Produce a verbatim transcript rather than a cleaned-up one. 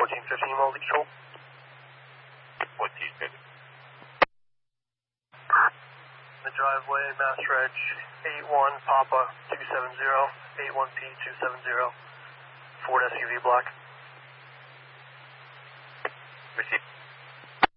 fourteen fifteen, Multi Control. fourteen fifty. The driveway, Mass Reg eight one Papa two seven zero, eight one P two seven zero, Ford S U V black. Received.